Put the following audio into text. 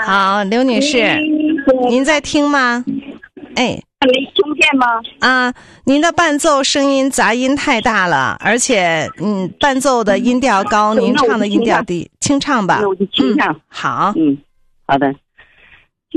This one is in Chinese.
好，刘女士，您在听吗？哎， 没听见吗？ 啊，您的伴奏声音杂音太大了，而且伴奏的音调高，您唱的音调低，清唱吧。 那我就清唱。 好。 好的。